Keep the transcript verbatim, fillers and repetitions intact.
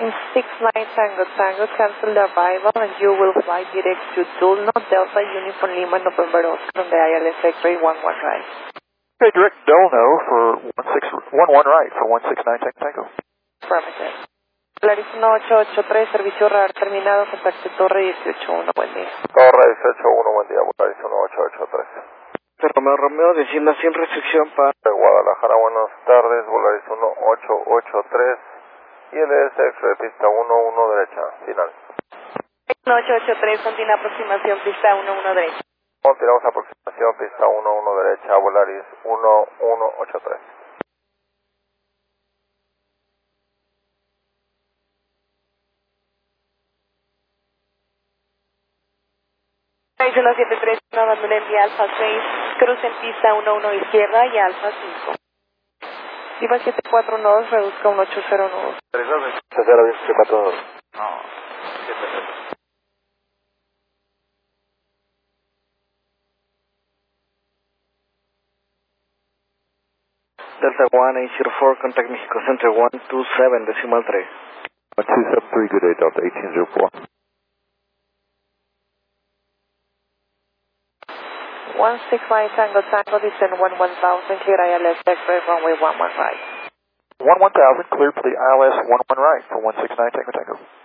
six nine Tango Tango, cancel the arrival and you will fly direct to Dulno, Delta Uniform Lima, November Oscar on the I L S X-ray one one right. Okay, direct Dulno for one six one one right for one six nine Tango Tango. Affirmative. Polaris uno ocho ocho tres, servicio radar terminado, contacto Torre dieciocho uno, buen día. Torre dieciocho uno, buen día, Polaris uno ocho ocho tres. Romeo Romeo, descienda sin restricción para Guadalajara, buenas tardes, Polaris uno ocho ocho tres y el S X pista uno uno derecha, final. uno ocho ocho tres, continúa aproximación, pista uno uno derecha. Continuamos aproximación, pista uno uno derecha, Polaris uno uno ocho tres. uno siete tres, uno abandona el día Alfa seis, cruce en pista uno uno izquierda y Alfa cinco. Viva siete cuatro uno dos, reduzca uno ocho cero uno dos. cero siete cuatro dos. No. Delta one eight zero four, contact Mexico Center one two seven, decimal three. one two seven three, good day, Delta eighteen zero four. one six nine Tango Tango, descend one one thousand, clear I L S X-ray runway one one right. one one thousand, cleared for the I L S one one right for one six nine Tango Tango.